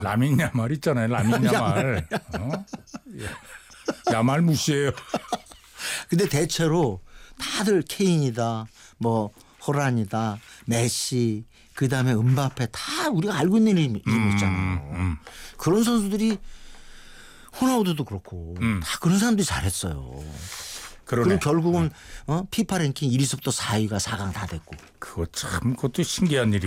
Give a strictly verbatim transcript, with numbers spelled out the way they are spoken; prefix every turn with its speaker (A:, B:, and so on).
A: 라민 야말 있잖아요. 라민 야말. 어? 야말 무시해요.
B: 근데 대체로 다들 케인이다, 뭐 호란이다, 메시, 그 다음에 음바페 다 우리가 알고 있는 이름, 이름 있잖아요.
A: 음, 음.
B: 그런 선수들이 호나우두도 그렇고
A: 음.
B: 다 그런 사람들이 잘했어요.
A: 그러네.
B: 그럼 결국은 어? 피파 랭킹 일 위서부터 사 위가 사 강 다 됐고.
A: 그거 참 그것도 신기한 일이.